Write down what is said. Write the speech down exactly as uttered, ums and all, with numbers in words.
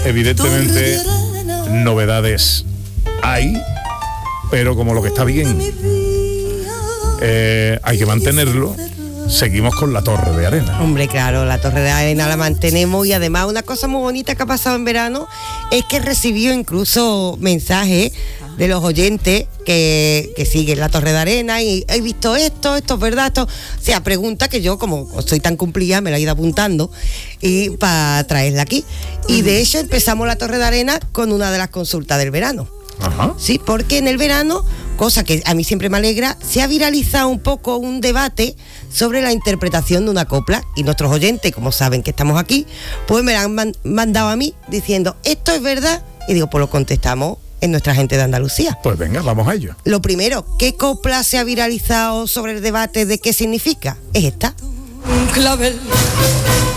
evidentemente novedades hay, pero como lo que está bien eh, hay que mantenerlo, seguimos con la Torre de Arena. Hombre, claro, la Torre de Arena la mantenemos, y además una cosa muy bonita que ha pasado en verano es que he recibido incluso mensajes de los oyentes que, que siguen la Torre de Arena y he visto esto, esto es verdad, esto, o sea, pregunta que yo, como soy tan cumplida, me la he ido apuntando y para traerla aquí. Y de hecho empezamos la Torre de Arena con una de las consultas del verano. Ajá. Sí, porque en el verano, cosa que a mí siempre me alegra, se ha viralizado un poco un debate sobre la interpretación de una copla, y nuestros oyentes, como saben que estamos aquí, pues me la han man- mandado a mí diciendo, ¿esto es verdad? Y digo, pues lo contestamos en Nuestra Gente de Andalucía. Pues venga, vamos a ello. Lo primero, ¿qué copla se ha viralizado sobre el debate de qué significa? Es esta. Un clavel